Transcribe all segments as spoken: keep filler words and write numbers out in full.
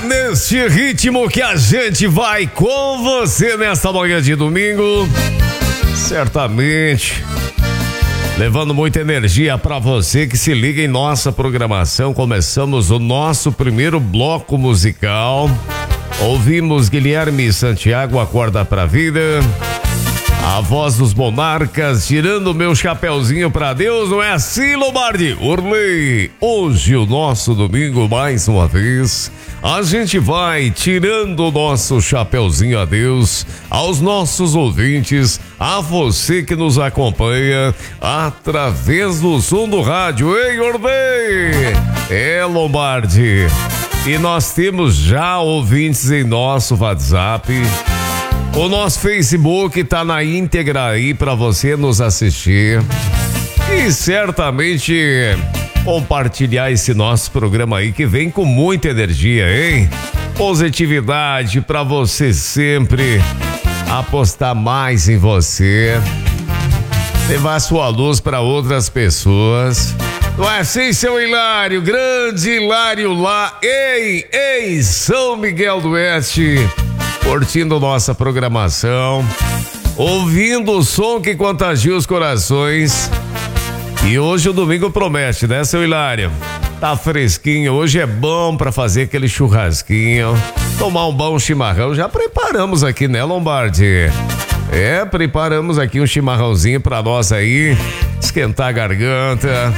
neste ritmo que a gente vai com você nesta manhã de domingo, certamente levando muita energia para você que se liga em nossa programação. Começamos o nosso primeiro bloco musical. Ouvimos Guilherme Santiago, Acorda Pra Vida. A voz dos Monarcas, tirando meu chapeuzinho pra Deus, não é assim, Lombardi? Orley, hoje o nosso domingo, mais uma vez, a gente vai tirando o nosso chapeuzinho a Deus, aos nossos ouvintes, a você que nos acompanha através do som do rádio, hein, Orley? É, Lombardi. E nós temos já ouvintes em nosso WhatsApp. O nosso Facebook tá na íntegra aí para você nos assistir e certamente compartilhar esse nosso programa aí que vem com muita energia, hein? Positividade para você sempre apostar mais em você, levar sua luz para outras pessoas. Não é assim, seu Hilário? Grande Hilário lá, ei, ei, São Miguel do Oeste. Curtindo nossa programação, ouvindo o som que contagia os corações. E hoje o domingo promete, né, seu Hilário? Tá fresquinho, hoje é bom pra fazer aquele churrasquinho, tomar um bom chimarrão. Já preparamos aqui, né, Lombardi? É, preparamos aqui um chimarrãozinho pra nós aí, esquentar a garganta.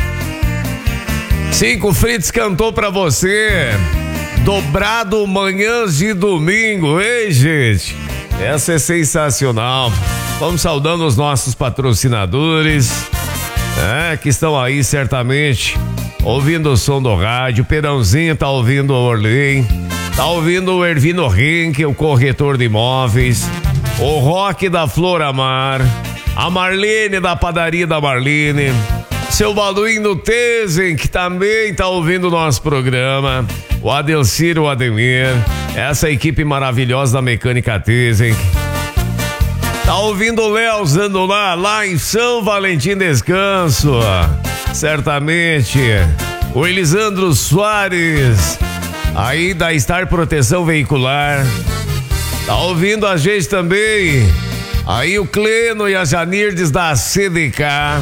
Cinco Fritz cantou pra você. Dobrado manhãs de domingo, hein, gente? Essa é sensacional. Vamos saudando os nossos patrocinadores, é, que estão aí certamente ouvindo o som do rádio. Perãozinho tá ouvindo o Orley, tá ouvindo o Ervino Rink, o corretor de imóveis, o Roque da Floramar, a Marlene da padaria da Marlene, seu Baluim do Tezen, que também tá ouvindo o nosso programa, o Adelcir, o Ademir, essa equipe maravilhosa da Mecânica Tezen. Tá ouvindo o Léo usando lá, lá em São Valentim Descanso, certamente. O Elisandro Soares, aí da Star Proteção Veicular. Tá ouvindo a gente também, aí o Cleno e a Janirdes da C D K.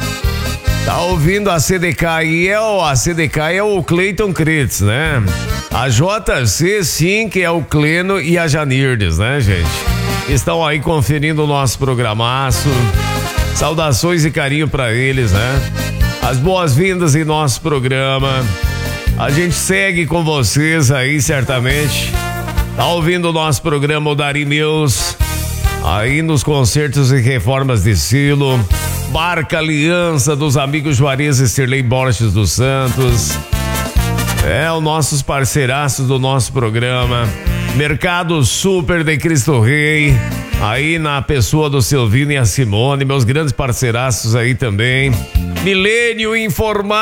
Tá ouvindo a C D K e é o, a C D K é o Cleiton Kritz, né? A J C, sim, que é o Cleno e a Janirdes, né, gente? Estão aí conferindo o nosso programaço. Saudações e carinho pra eles, né? As boas-vindas em nosso programa. A gente segue com vocês aí, certamente. Tá ouvindo o nosso programa, o Dari Mills, aí nos concertos e reformas de Silo. Barca Aliança dos amigos Juarez e Sirley Borges dos Santos. É, os nossos parceiraços do nosso programa. Mercado Super de Cristo Rei, aí na pessoa do Silvino e a Simone, meus grandes parceiraços aí também. Milênio Informática.